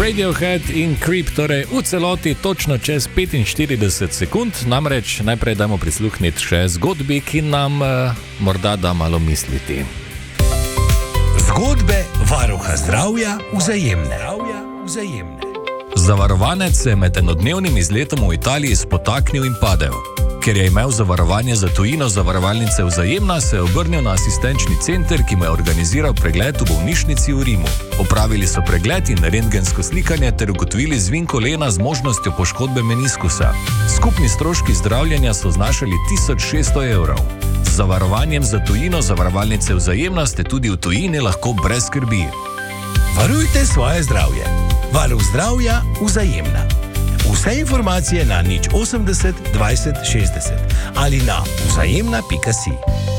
Radiohead in Creep, torej v celoti točno čez 45 sekund, namreč najprej dajmo prisluhniti še zgodbi, ki nam morda da malo misliti. Zgodbe varuha zdravja Vzajemne. Zavarovanec se je med enodnevnim izletom v Italiji spotaknil in padel. Ker je imel zavarovanje za tujino zavarovalnice Vzajemna, se je obrnil na asistenčni center, ki mu je organiziral pregled v bolnišnici v Rimu. Opravili so pregled in rentgensko slikanje ter ugotovili zvin kolena z možnostjo poškodbe meniskusa. Skupni stroški zdravljenja so znašali 1600 evrov. Z zavarovanjem za tujino zavarovalnice Vzajemna ste tudi v tujini lahko brez skrbi. Varujte svoje zdravje. Varuh zdravja Vzajemna. Vse informacije na 080 20 60 ali na vzajemna.si.